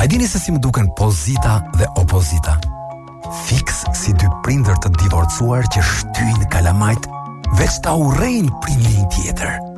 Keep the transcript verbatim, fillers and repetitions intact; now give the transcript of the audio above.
A dini se si më duken pozita dhe opozita? Fiks si dy prindër të divorcuar që shtyjnë kalamajt veç ta urrejnë prindin tjetër.